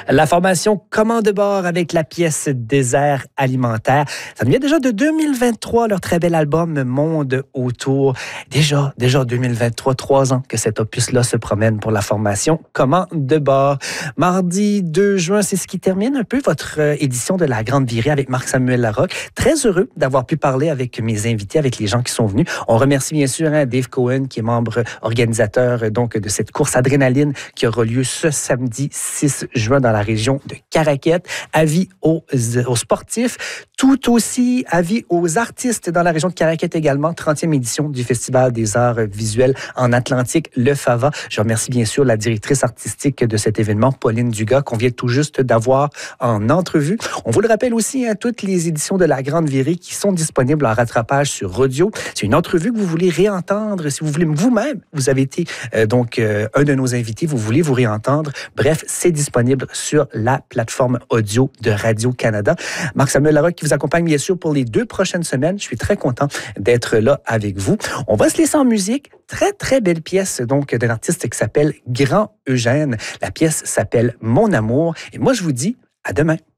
La formation Commande de bord avec la pièce Désert alimentaire. Ça vient déjà de 2023, leur très bel album Monde autour. Déjà 2023, 3 ans que cet opus-là se promène pour la formation Commande de bord. Mardi 2 juin, c'est ce qui termine un peu votre édition de La Grande Virée avec Marc-Samuel Larocque. Très heureux d'avoir pu parler avec mes invités, avec les gens qui sont venus. On remercie bien sûr Dave Cohen, qui est membre organisateur donc de cette course Adrénaline qui aura lieu ce samedi 6 juin dans la région de Caraquette. Avis aux sportifs, tout aussi avis aux artistes dans la région de Caraquette également. 30e édition du Festival des arts visuels en Atlantique, le FAVA. Je remercie bien sûr la directrice artistique de cet événement, Pauline Dugas, qu'on vient tout juste d'avoir en entrevue. On vous le rappelle aussi, toutes les éditions de La Grande Virée qui sont disponibles en rattrapage sur audio. C'est une entrevue que vous voulez réentendre. Si vous voulez vous-même, vous avez été un de nos invités, vous voulez vous réentendre. Bref, c'est disponible sur la plateforme audio de Radio-Canada. Marc-Samuel Larocque qui vous accompagne bien sûr pour les 2 prochaines semaines. Je suis très content d'être là avec vous. On va se laisser en musique. Très, très belle pièce donc d'un artiste qui s'appelle Grand Eugène. La pièce s'appelle Mon amour. Et moi, je vous dis à demain.